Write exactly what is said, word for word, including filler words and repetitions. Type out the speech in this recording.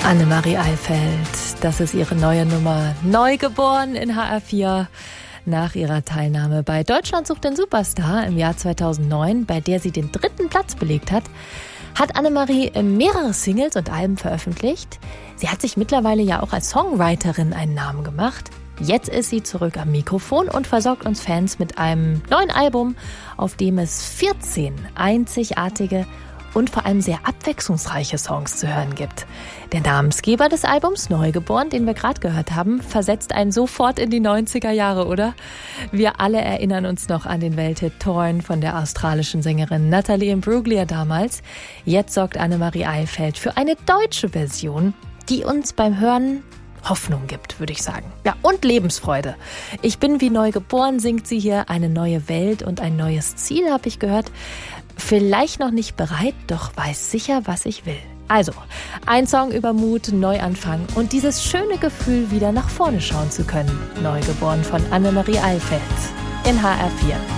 Annemarie Eifeld, das ist ihre neue Nummer. Neugeboren in H R vier nach ihrer Teilnahme bei Deutschland sucht den Superstar im Jahr zweitausendneun, bei der sie den dritten Platz belegt hat, hat Annemarie mehrere Singles und Alben veröffentlicht. Sie hat sich mittlerweile ja auch als Songwriterin einen Namen gemacht. Jetzt ist sie zurück am Mikrofon und versorgt uns Fans mit einem neuen Album, auf dem es vierzehn einzigartige und vor allem sehr abwechslungsreiche Songs zu hören gibt. Der Namensgeber des Albums, Neugeboren, den wir gerade gehört haben, versetzt einen sofort in die neunziger Jahre, oder? Wir alle erinnern uns noch an den Welthit Torn von der australischen Sängerin Natalie Imbruglia damals. Jetzt sorgt Annemarie Eifeld für eine deutsche Version, die uns beim Hören Hoffnung gibt, würde ich sagen. Ja, und Lebensfreude. Ich bin wie neu geboren, singt sie hier. Eine neue Welt und ein neues Ziel, habe ich gehört. Vielleicht noch nicht bereit, doch weiß sicher, was ich will. Also, ein Song über Mut, Neuanfang und dieses schöne Gefühl, wieder nach vorne schauen zu können. Neugeboren von Annemarie Eifeld in H R vier.